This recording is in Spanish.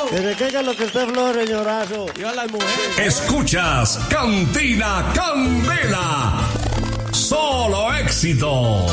Que se caiga lo que esté flor, señorazo. Y a las mujeres. Escuchas Cantina Candela. Solo éxito.